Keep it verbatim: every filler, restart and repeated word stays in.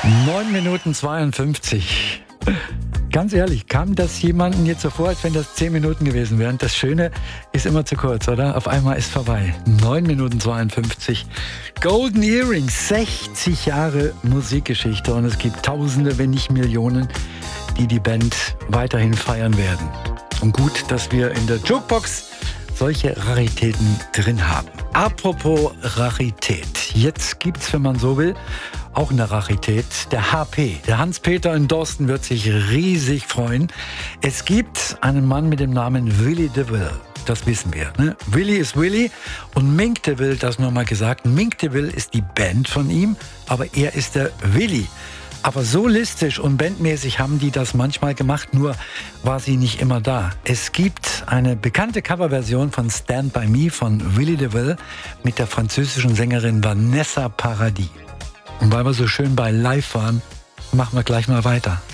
neun Minuten zweiundfünfzig. Ganz ehrlich, kam das jemandem jetzt so vor, als wenn das zehn Minuten gewesen wären? Das Schöne ist immer zu kurz, oder? Auf einmal ist vorbei. neun Minuten zweiundfünfzig. Golden Earrings, sechzig Jahre Musikgeschichte. Und es gibt Tausende, wenn nicht Millionen, die die Band weiterhin feiern werden. Und gut, dass wir in der Jukebox solche Raritäten drin haben. Apropos Rarität. Jetzt gibt's, wenn man so will, auch eine Rarität. Der H P, der Hans-Peter in Dorsten, wird sich riesig freuen. Es gibt einen Mann mit dem Namen Willy DeVille. Das wissen wir. Ne? Willy ist Willy und Mink DeVille, das nur mal gesagt. Mink DeVille ist die Band von ihm, aber er ist der Willy. Aber solistisch und bandmäßig haben die das manchmal gemacht, nur war sie nicht immer da. Es gibt eine bekannte Coverversion von Stand By Me von Willy DeVille mit der französischen Sängerin Vanessa Paradis. Und weil wir so schön bei Live waren, machen wir gleich mal weiter.